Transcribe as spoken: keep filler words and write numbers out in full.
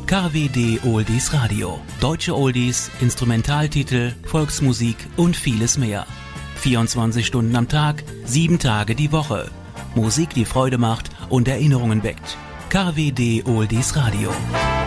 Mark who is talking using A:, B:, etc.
A: K W D Oldies Radio. Deutsche Oldies, Instrumentaltitel, Volksmusik und vieles mehr. vierundzwanzig Stunden am Tag, sieben Tage die Woche. Musik, die Freude macht und Erinnerungen weckt. K W D Oldies Radio.